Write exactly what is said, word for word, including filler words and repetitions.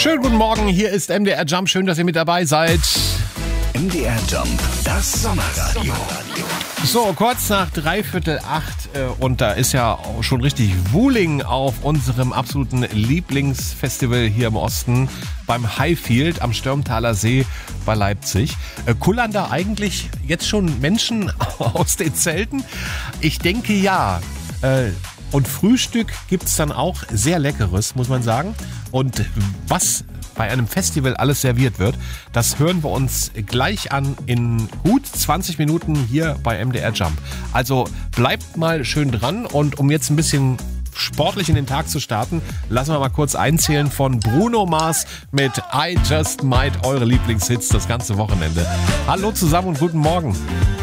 Schönen guten Morgen, hier ist M D R Jump. Schön, dass ihr mit dabei seid. M D R Jump, das Sommerradio. So, kurz nach dreiviertel acht äh, und da ist ja auch schon richtig Wuling auf unserem absoluten Lieblingsfestival hier im Osten beim Highfield am Stürmtaler See bei Leipzig. Äh, kullern da eigentlich jetzt schon Menschen aus den Zelten? Ich denke ja. Äh, und Frühstück gibt's dann auch sehr Leckeres, muss man sagen. Und was bei einem Festival alles serviert wird, das hören wir uns gleich an in gut zwanzig Minuten hier bei M D R Jump. Also bleibt mal schön dran und um jetzt ein bisschen sportlich in den Tag zu starten, lassen wir mal kurz einzählen von Bruno Mars mit I Just Might, eure Lieblingshits das ganze Wochenende. Hallo zusammen und guten Morgen.